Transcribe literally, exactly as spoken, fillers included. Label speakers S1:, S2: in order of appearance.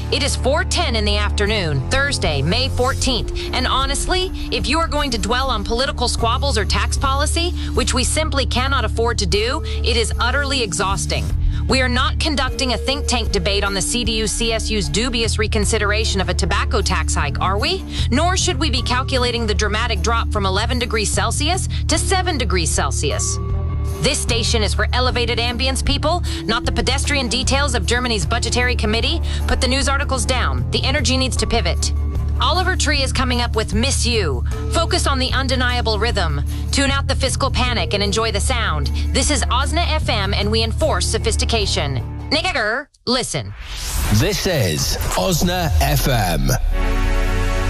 S1: It is four ten in the afternoon, Thursday, May fourteenth. And honestly, if you are going to dwell on political squabbles or tax policy, which we simply cannot afford to do, it is utterly exhausting. We are not conducting a think tank debate on the C D U C S U's dubious reconsideration of a tobacco tax hike, are we? Nor should we be calculating the dramatic drop from eleven degrees Celsius to seven degrees Celsius. This station is for elevated ambience people, not the pedestrian details of Germany's budgetary committee. Put the news articles down. The energy needs to pivot. Oliver Tree is coming up with Miss You. Focus on the undeniable rhythm. Tune out the fiscal panic and enjoy the sound. This is Osna F M, and we enforce sophistication. Nigger, listen.
S2: This is Osna F M.